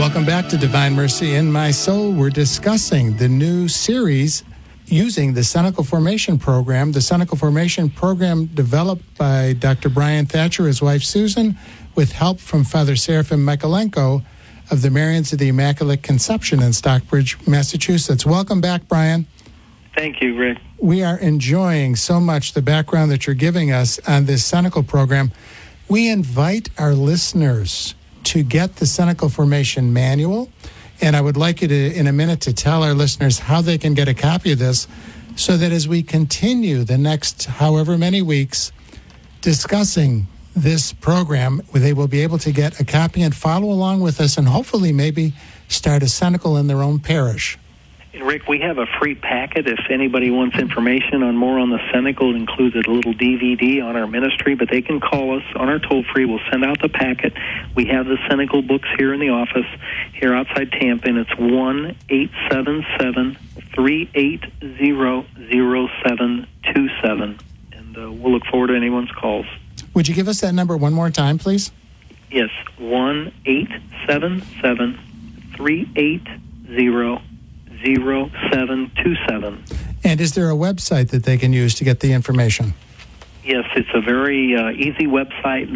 Welcome back to Divine Mercy in My Soul. We're discussing the new series using the Cenacle Formation Program. The Cenacle Formation Program developed by Dr. Brian Thatcher, his wife Susan, with help from Father Seraphim Michaelenko of the Marians of the Immaculate Conception in Stockbridge, Massachusetts. Welcome back, Brian. Thank you, Rick. We are enjoying so much the background that you're giving us on this Cenacle program. We invite our listeners to get the Cenacle Formation Manual, and I would like you to, in a minute, to tell our listeners how they can get a copy of this so that as we continue the next however many weeks discussing this program, they will be able to get a copy and follow along with us and hopefully maybe start a Cenacle in their own parish. Rick, we have a free packet if anybody wants information on more on the Cenacle. It includes a little DVD on our ministry, but they can call us on our toll-free. We'll send out the packet. We have the Cenacle books here in the office, here outside Tampa, and it's 1-877-380-0727. And we'll look forward to anyone's calls. Would you give us that number one more time, please? Yes, 1-877-380-0727. And is there a website that they can use to get the information? Yes, it's a very easy website,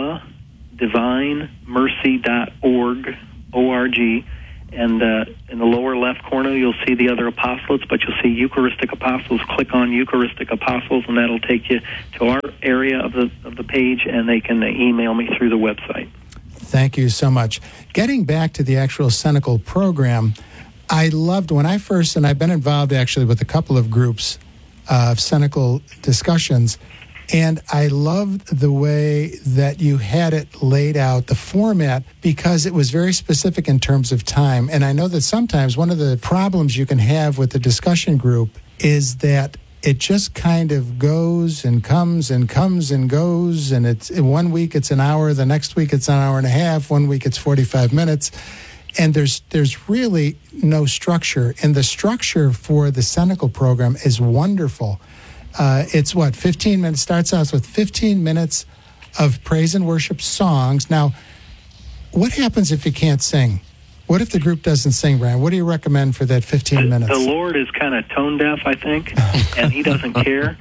thedivinemercy.org, O-R-G. And in the lower left corner, you'll see the other apostolates, but you'll see Eucharistic Apostles. Click on Eucharistic Apostles, and that'll take you to our area of the page, and they can email me through the website. Thank you so much. Getting back to the actual Cenacle program, I loved when I first, and I've been involved actually with a couple of groups of Cenacle discussions, and I loved the way that you had it laid out, the format, because it was very specific in terms of time. And I know that sometimes one of the problems you can have with the discussion group is that it just kind of goes and comes and comes and goes, and it's 1 week it's an hour, the next week it's an hour and a half, 1 week it's 45 minutes. And there's really no structure. And the structure for the Cenacle program is wonderful. It's 15 minutes, starts out with 15 minutes of praise and worship songs. Now, what happens if you can't sing? What if the group doesn't sing, Brian? What do you recommend for that 15 minutes? The Lord is kind of tone deaf, I think, and he doesn't care.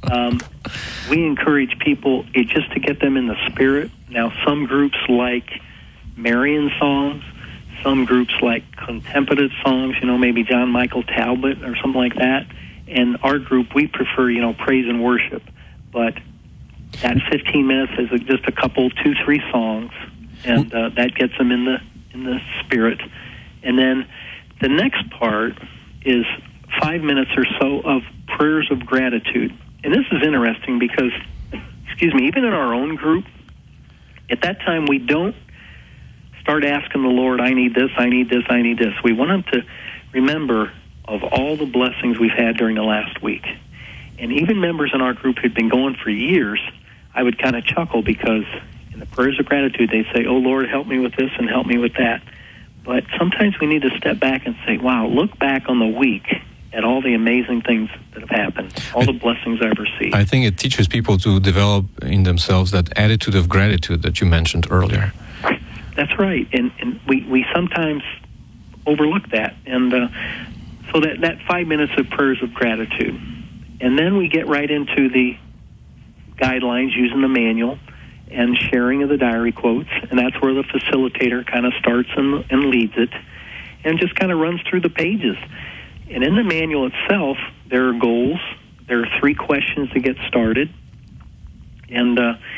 We encourage people just to get them in the spirit. Now, some groups like Marian songs. Some groups like contemplative songs, maybe John Michael Talbot or something like that. And our group, we prefer, praise and worship. But that 15 minutes is just a couple, 2-3 songs, and that gets them in the spirit. And then the next part is 5 minutes or so of prayers of gratitude. And this is interesting because, even in our own group, at that time we don't start asking the Lord, I need this, I need this, I need this. We want them to remember of all the blessings we've had during the last week. And even members in our group who'd been going for years, I would kind of chuckle because in the prayers of gratitude, they'd say, oh, Lord, help me with this and help me with that. But sometimes we need to step back and say, wow, look back on the week at all the amazing things that have happened, all the blessings I've received. I think it teaches people to develop in themselves that attitude of gratitude that you mentioned earlier. That's right, and we sometimes overlook that. And so that 5 minutes of prayers of gratitude. And then we get right into the guidelines using the manual and sharing of the diary quotes, and that's where the facilitator kind of starts and leads it and just kind of runs through the pages. And in the manual itself, there are goals. There are 3 questions to get started. And,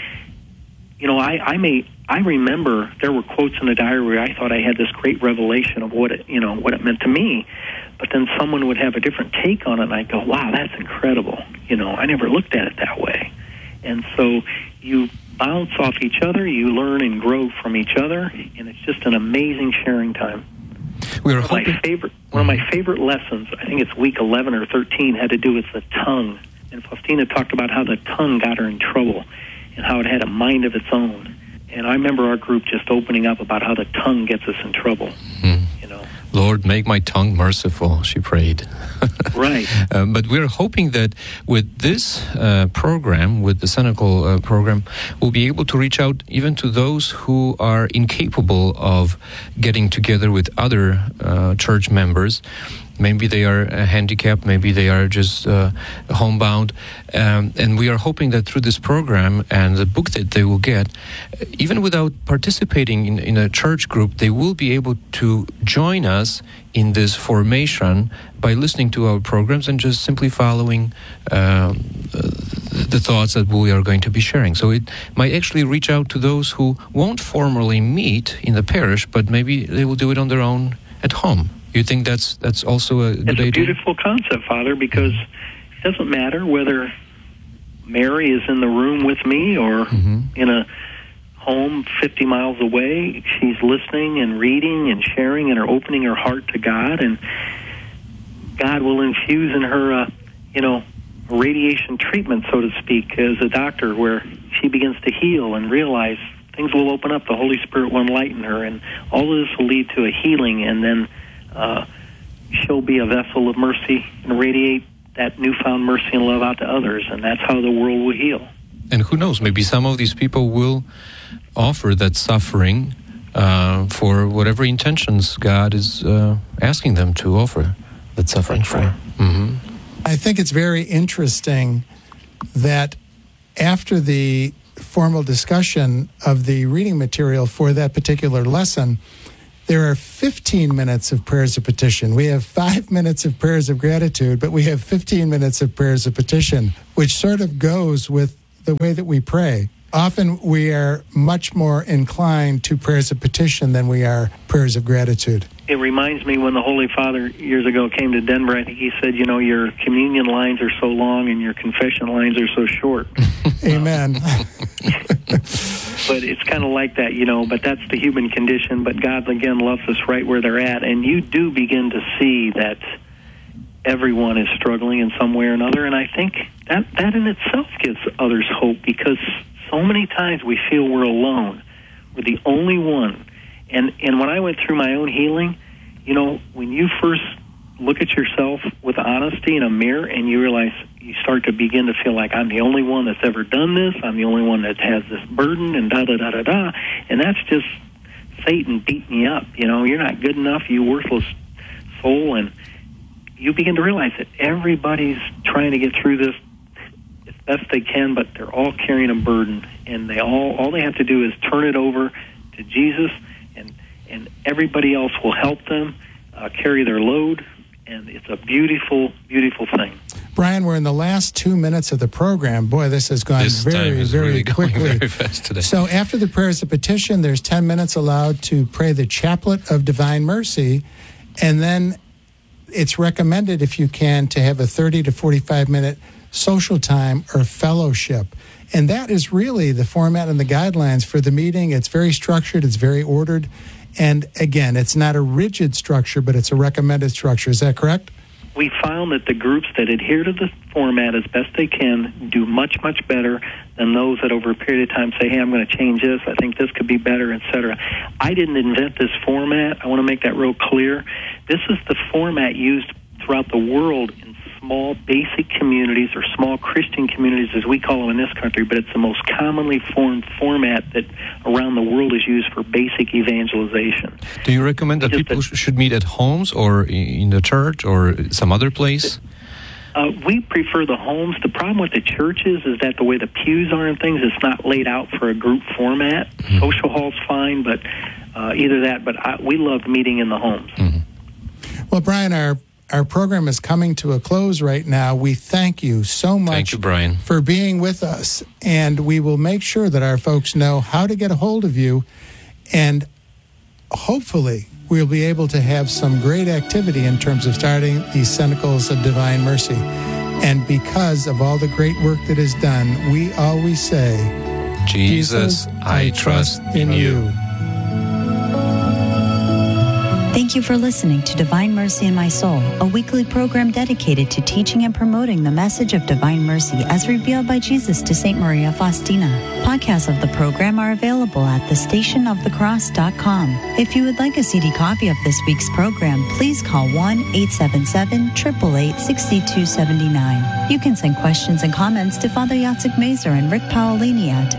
I remember there were quotes in the diary where I thought I had this great revelation of what it meant to me. But then someone would have a different take on it, and I'd go, wow, that's incredible. I never looked at it that way. And so you bounce off each other, you learn and grow from each other, and it's just an amazing sharing time. One of my favorite lessons, I think it's week 11 or 13, had to do with the tongue. And Faustina talked about how the tongue got her in trouble and how it had a mind of its own. And I remember our group just opening up about how the tongue gets us in trouble. Lord, make my tongue merciful, she prayed. Right. But we're hoping that with this program, with the Cenacle program, we'll be able to reach out even to those who are incapable of getting together with other church members. Maybe they are handicapped, maybe they are just homebound. And we are hoping that through this program and the book that they will get, even without participating in a church group, they will be able to join us in this formation by listening to our programs and just simply following the thoughts that we are going to be sharing. So it might actually reach out to those who won't formally meet in the parish, but maybe they will do it on their own at home. You think that's also a good idea? It's a beautiful concept, Father, because it doesn't matter whether Mary is in the room with me or in a home 50 miles away. She's listening and reading and sharing and opening her heart to God, and God will infuse in her, radiation treatment, so to speak, as a doctor, where she begins to heal and realize things will open up. The Holy Spirit will enlighten her, and all of this will lead to a healing, and then she'll be a vessel of mercy and radiate that newfound mercy and love out to others, and that's how the world will heal. And who knows, maybe some of these people will offer that suffering for whatever intentions God is asking them to offer that suffering That's right. for. Mm-hmm. I think it's very interesting that after the formal discussion of the reading material for that particular lesson, there are 15 minutes of prayers of petition. We have 5 minutes of prayers of gratitude, but we have 15 minutes of prayers of petition, which sort of goes with the way that we pray. Often we are much more inclined to prayers of petition than we are prayers of gratitude. It reminds me when the Holy Father years ago came to Denver, I think he said, your communion lines are so long and your confession lines are so short. Amen. But it's kind of like that, but that's the human condition. But God, again, loves us right where they're at. And you do begin to see that everyone is struggling in some way or another. And I think that in itself gives others hope, because so many times we feel we're alone. We're the only one. And when I went through my own healing, when you first look at yourself with honesty in a mirror and you realize, you start to begin to feel like I'm the only one that's ever done this, I'm the only one that has this burden, and da-da-da-da-da, and that's just Satan beating you up. You're not good enough, you worthless soul, and you begin to realize that everybody's trying to get through this as best they can, but they're all carrying a burden, and all they have to do is turn it over to Jesus, and everybody else will help them carry their load, and it's a beautiful, beautiful thing. Brian, we're in the last 2 minutes of the program. Boy, this has gone very, very really quickly. Very fast today. So after the prayers of petition, there's 10 minutes allowed to pray the Chaplet of Divine Mercy, and then it's recommended, if you can, to have a 30 to 45-minute social time or fellowship. And that is really the format and the guidelines for the meeting. It's very structured. It's very ordered. And again, it's not a rigid structure, but it's a recommended structure. Is that correct? We found that the groups that adhere to the format as best they can do much, much better than those that over a period of time say, hey, I'm going to change this, I think this could be better, etc. I didn't invent this format. I want to make that real clear. This is the format used throughout the world in small basic communities, or small Christian communities as we call them in this country, but it's the most commonly formed format that around the world is used for basic evangelization. Do you recommend that people should meet at homes or in the church or some other place? We prefer the homes. The problem with the churches is that the way the pews are and things, it's not laid out for a group format. Mm-hmm. Social hall's fine, but either that, but we love meeting in the homes. Mm-hmm. Well, Brian, our program is coming to a close right now. We thank you so much, thank you, Brian, for being with us, and we will make sure that our folks know how to get a hold of you, and hopefully we'll be able to have some great activity in terms of starting these Cenacles of Divine Mercy. And because of all the great work that is done, we always say, Jesus, I trust in you. Thank Thank you for listening to Divine Mercy in My Soul, a weekly program dedicated to teaching and promoting the message of divine mercy as revealed by Jesus to St. Maria Faustina. Podcasts of the program are available at thestationofthecross.com. If you would like a CD copy of this week's program, please call 1-877-888-6279. You can send questions and comments to Father Yatsik Mazer and Rick Paolini at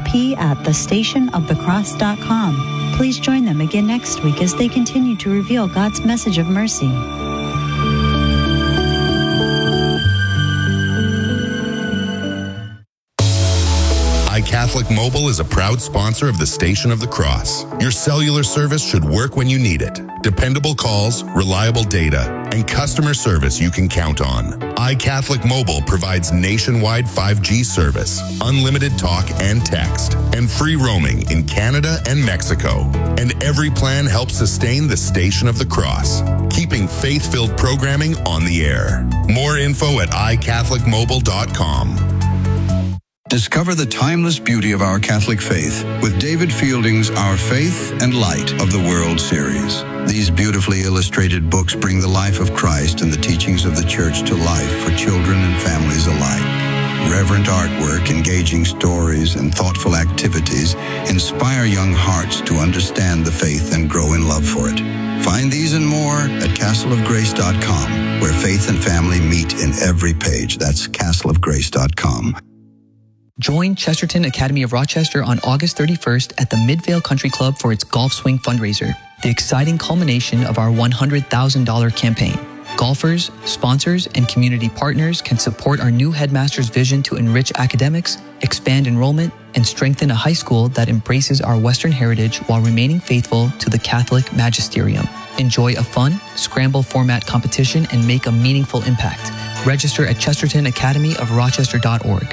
rickp@thestationofthecross.com. Please join them again next week as they continue to reveal God's message of mercy. iCatholic Mobile is a proud sponsor of the Station of the Cross. Your cellular service should work when you need it. Dependable calls, reliable data, and customer service you can count on. iCatholic Mobile provides nationwide 5G service, unlimited talk and text, and free roaming in Canada and Mexico. And every plan helps sustain the Station of the Cross, keeping faith-filled programming on the air. More info at iCatholicMobile.com. Discover the timeless beauty of our Catholic faith with David Fielding's Our Faith and Light of the World series. These beautifully illustrated books bring the life of Christ and the teachings of the Church to life for children and families alike. Reverent artwork, engaging stories, and thoughtful activities inspire young hearts to understand the faith and grow in love for it. Find these and more at castleofgrace.com, where faith and family meet in every page. That's castleofgrace.com. Join Chesterton Academy of Rochester on August 31st at the Midvale Country Club for its Golf Swing fundraiser, the exciting culmination of our $100,000 campaign. Golfers, sponsors, and community partners can support our new headmaster's vision to enrich academics, expand enrollment, and strengthen a high school that embraces our Western heritage while remaining faithful to the Catholic magisterium. Enjoy a fun, scramble format competition and make a meaningful impact. Register at chestertonacademyofrochester.org.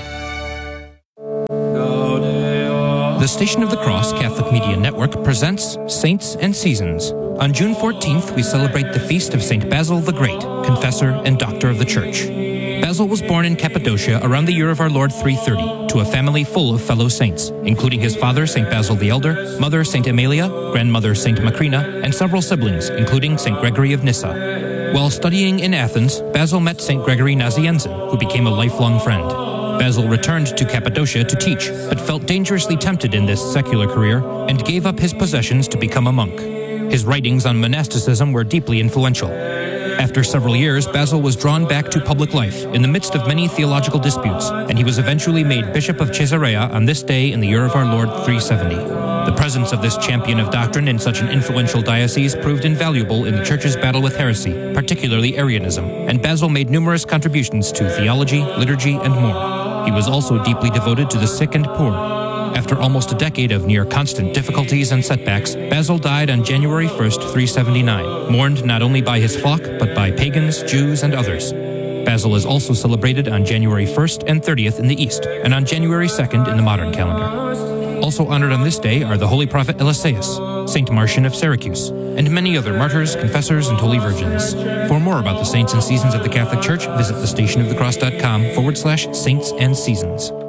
The Station of the Cross Catholic Media Network presents Saints and Seasons. On June 14th, we celebrate the feast of St. Basil the Great, confessor and doctor of the Church. Basil was born in Cappadocia around the year of our Lord 330 to a family full of fellow saints, including his father, St. Basil the Elder, mother, St. Amelia, grandmother, St. Macrina, and several siblings, including St. Gregory of Nyssa. While studying in Athens, Basil met St. Gregory Nazianzen, who became a lifelong friend. Basil returned to Cappadocia to teach, but felt dangerously tempted in this secular career and gave up his possessions to become a monk. His writings on monasticism were deeply influential. After several years, Basil was drawn back to public life in the midst of many theological disputes, and he was eventually made Bishop of Caesarea on this day in the year of our Lord 370. The presence of this champion of doctrine in such an influential diocese proved invaluable in the Church's battle with heresy, particularly Arianism, and Basil made numerous contributions to theology, liturgy, and more. He was also deeply devoted to the sick and poor. After almost a decade of near constant difficulties and setbacks, Basil died on January 1st, 379, mourned not only by his flock, but by pagans, Jews, and others. Basil is also celebrated on January 1st and 30th in the East, and on January 2nd in the modern calendar. Also honored on this day are the Holy Prophet Eliseus, Saint Marcion of Syracuse, and many other martyrs, confessors, and holy virgins. For more about the saints and seasons of the Catholic Church, visit thestationofthecross.com/saints and seasons.